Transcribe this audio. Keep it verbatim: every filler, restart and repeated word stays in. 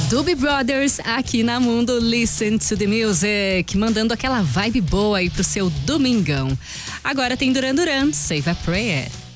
Doobie Brothers aqui na Mundo Listen to the Music, mandando aquela vibe boa aí pro seu domingão. Agora tem Duran Duran, Save a Prayer.